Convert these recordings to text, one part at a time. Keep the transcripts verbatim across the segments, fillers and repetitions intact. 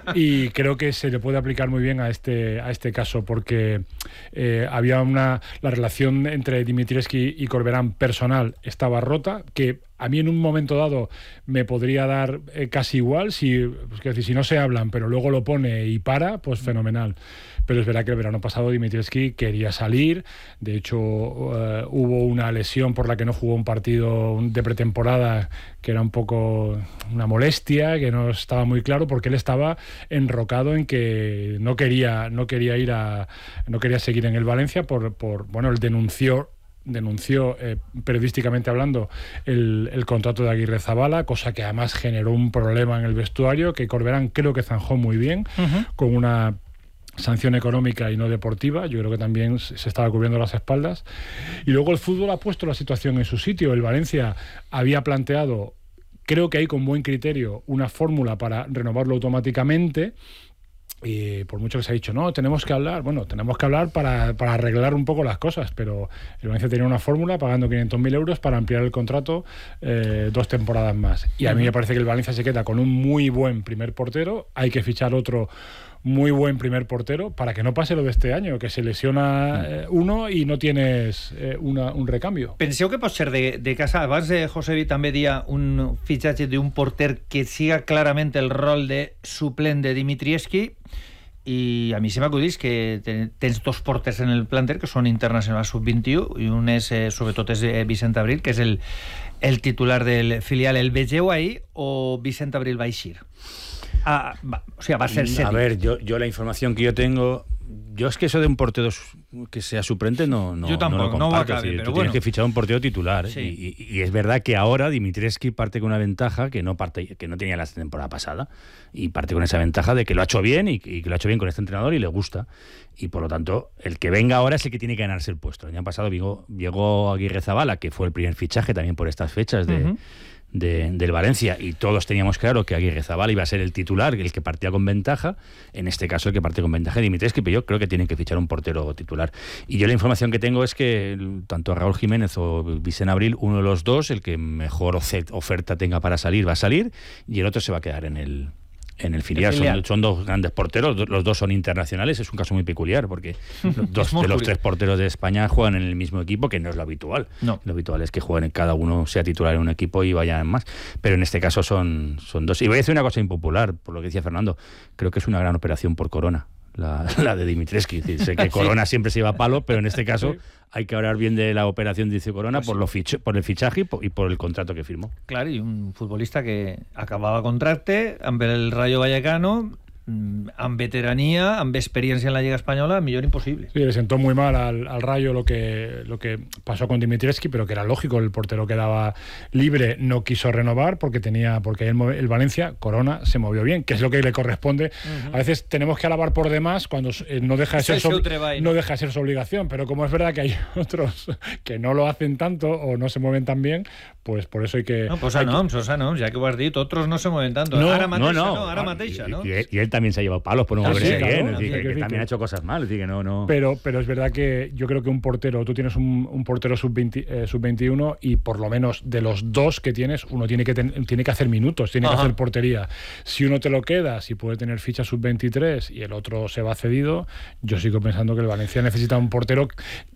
Y creo que se le puede aplicar muy bien a este, a este caso, porque eh, había una... La relación entre Dimitrievski y Corberán personal estaba rota, que a mí en un momento dado me podría dar eh, casi igual, si, pues, que decir, si no se hablan, pero luego lo pone y para, pues fenomenal. Pero es verdad que el verano pasado Dimitrievski quería salir, de hecho uh, hubo una lesión por la que no jugó un partido de pretemporada, que era un poco una molestia, que no estaba muy claro, porque él estaba enrocado en que no quería, no quería ir a, no quería seguir en el Valencia por, por bueno, él denunció denunció eh, periodísticamente hablando el, el contrato de Aguirrezabala, cosa que además generó un problema en el vestuario, que Corberán creo que zanjó muy bien, uh-huh. con una sanción económica y no deportiva. Yo creo que también se estaba cubriendo las espaldas. Y luego el fútbol ha puesto la situación en su sitio. El Valencia había planteado, creo que ahí con buen criterio, una fórmula para renovarlo automáticamente. Y por mucho que se ha dicho, no, tenemos que hablar, bueno, tenemos que hablar para, para arreglar un poco las cosas, pero el Valencia tenía una fórmula pagando quinientos mil euros para ampliar el contrato eh, dos temporadas más. Y a mí me parece que el Valencia se queda con un muy buen primer portero, hay que fichar otro muy buen primer portero para que no pase lo de este año, que se lesiona eh, uno i no tienes eh, una, un recambio. Penseu que pot ser de, de casa? Abans de Josevi també dia un fitxatge d'un porter que siga clarament el rol de suplent de Dimitrievski, i a mi se m'acudís que tens dos porters en el planter que són internacionals sub vint-i-u i un és, eh, sobretot, és Vicent Abril, que és el, el titular del filial. El vegeu ahí o Vicent Abril va eixir? Ah, va, o sea, va a ser serio. A ver, yo, yo la información que yo tengo, yo es que eso de un portero que sea suplente no, no, yo tampoco, no lo comparto. No va a caber, decir, pero tú bueno. Tienes que fichar un portero titular. Sí. Y, y, y es verdad que ahora Dimitrievski parte con una ventaja que no, parte, que no tenía la temporada pasada. Y parte con esa ventaja de que lo ha hecho bien y, y que lo ha hecho bien con este entrenador y le gusta. Y por lo tanto, el que venga ahora es el que tiene que ganarse el puesto. El año pasado llegó, llegó Aguirrezabala, que fue el primer fichaje también por estas fechas de... Uh-huh. De, del Valencia, y todos teníamos claro que Aguirrezabala iba a ser el titular, el que partía con ventaja. En este caso el que partía con ventaja es Dimitrievski, pero yo creo que tienen que fichar un portero titular. Y yo la información que tengo es que tanto Raúl Jiménez o Vicent Abril, uno de los dos, el que mejor oferta tenga para salir, va a salir, y el otro se va a quedar en el en el filial. El filial. Son, son dos grandes porteros, los dos son internacionales. Es un caso muy peculiar porque los dos de los tres porteros de España juegan en el mismo equipo, que no es lo habitual. No. Lo habitual es que jueguen, cada uno sea titular en un equipo y vayan más, pero en este caso son, son dos. Y voy a decir una cosa impopular, por lo que decía Fernando, creo que es una gran operación por Corona, la, la de Dimitrievski. Sé que Corona sí. siempre se iba a palo, pero en este caso sí. hay que hablar bien de la operación de Corona pues por, lo fich por el fichaje y por, y por el contrato que firmó. Claro, y un futbolista que acababa contracte amb el Rayo Vallecano, amb veteranía, amb experiencia en la Liga Española, millor imposible. Sí, le sentó muy mal al, al Rayo lo que, lo que pasó con Dimitrievski, pero que era lógico, el portero quedaba libre, no quiso renovar porque tenía, porque el, el Valencia, Corona, se movió bien, que es lo que le corresponde. Uh-huh. A veces tenemos que alabar por demás cuando eh, no, deja de ser su, no deja de ser su obligación, pero como es verdad que hay otros que no lo hacen tanto o no se mueven tan bien, pues por eso hay que... No, posa noms, posa noms, ja que ho has dit, otros no se mueven tanto. No, ara mateixa, no, no. no, ara mateixa, ¿no? Y, y, y él también se ha llevado palos por no moverse sí, claro, bien, no, es decir, que, que, que también que... ha hecho cosas mal, es decir, que no, no... Pero, pero es verdad que yo creo que un portero, tú tienes un, un portero sub veinte, eh, sub veintiuno y por lo menos de los dos que tienes, uno tiene que, ten, tiene que hacer minutos, tiene Ajá. que hacer portería. Si uno te lo queda, si puede tener ficha sub veintitrés y el otro se va cedido, yo sigo pensando que el Valencia necesita un portero...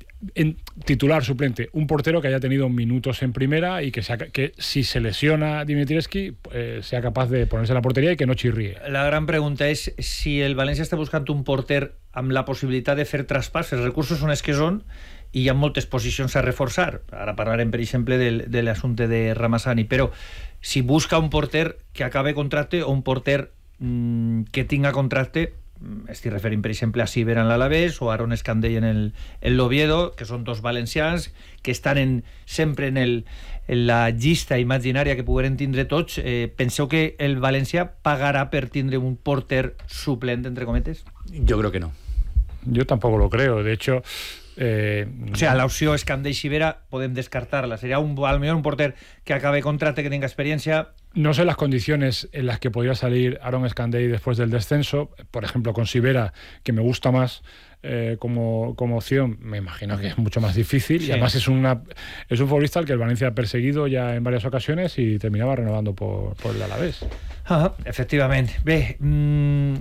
En titular suplente, un portero que haya tenido minutos en primera y que, sea, que si se lesiona Dimitrievski eh, sea capaz de ponerse en la portería y que no chirríe. La gran pregunta és si el València està buscant un porter amb la possibilitat de fer traspàs. Els recursos són els que són i hi ha moltes posicions a reforçar. Ara parlarem, per exemple, del, de l'assumpte de Ramazani, però si busca un porter que acabe contracte o un porter mmm, que tinga contracte, estic referint, per exemple, a Siver en l'Alavés o a Aaron Escandell en el en l'Oviedo, que són dos valencians que estan en, sempre en, el, en la llista imaginària que pogueren tindre tots. Eh, penseu que el València pagarà per tindre un porter suplent, entre cometes? Yo creo que no. Yo tampoco lo creo, de hecho... Eh, o sea, la opció Escandell-Sivera podem descartarla. Sería un, a lo mejor un porter que acabe contrato, que tenga experiencia. No sé las condiciones en las que podría salir Aaron Escandell después del descenso. Por ejemplo, con Sivera, que me gusta más eh, como, como opción, me imagino que es mucho más difícil. Sí. Y además es, una, es un futbolista al que el Valencia ha perseguido ya en varias ocasiones y terminaba renovando por, por el Alavés. Ah, efectivamente. Bé, mmm,